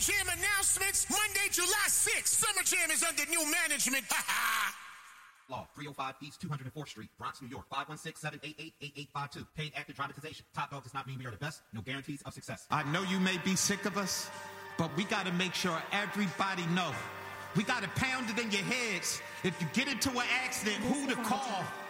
Jam announcements. Monday, July 6th. Summer Jam is under new management. Law, 305 East 204th Street, Bronx, New York, 516-788-8852. Paid active dramatization. Top Dog does not mean we are the best. No guarantees of success. I know you may be sick of us, but we got to make sure everybody know. We got to pound it in your heads. If you get into an accident, who to call.